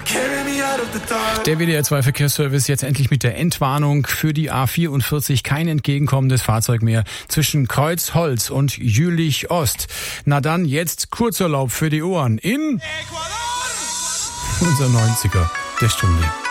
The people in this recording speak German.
Der WDR2 Verkehrsservice jetzt endlich mit der Entwarnung für die A44. Kein entgegenkommendes Fahrzeug mehr zwischen Kreuzholz und Jülich Ost. Na dann jetzt Kurzurlaub für die Ohren in Ecuador. Unser 90er der Stunde.